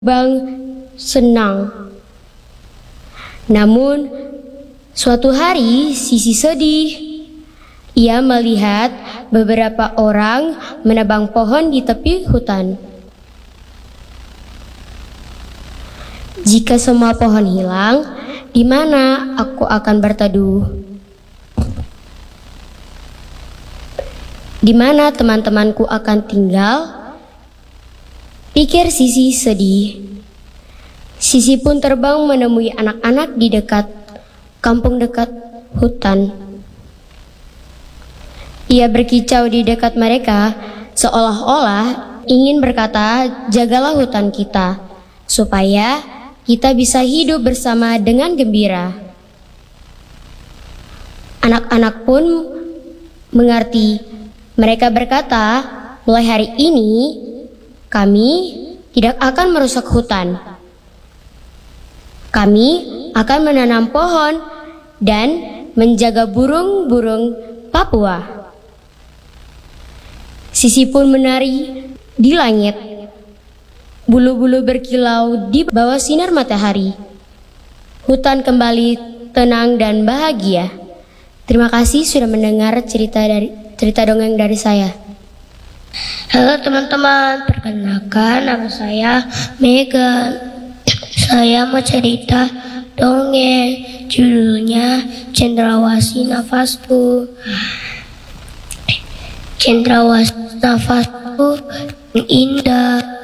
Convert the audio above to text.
Bang senang. Namun suatu hari Sisi sedih. Ia melihat beberapa orang menebang pohon di tepi hutan. Jika semua pohon hilang, di mana aku akan berteduh? Di mana teman-temanku akan tinggal? Pikir Sisi sedih. Sisi pun terbang menemui anak-anak di dekat kampung dekat hutan. Ia berkicau di dekat mereka, seolah-olah ingin berkata, "Jagalah hutan kita, supaya kita bisa hidup bersama dengan gembira." Anak-anak pun mengerti. Mereka berkata, "Mulai hari ini, kami tidak akan merusak hutan. Kami akan menanam pohon dan menjaga burung-burung Papua." Sisi pun menari di langit. Bulu-bulu berkilau di bawah sinar matahari. Hutan kembali tenang dan bahagia. Terima kasih sudah mendengar cerita dongeng dari saya. Halo teman-teman, perkenalkan nama saya Megan. Saya mau cerita dongeng, judulnya Cendrawasih Nafasku. Cendrawasih nafasku yang indah,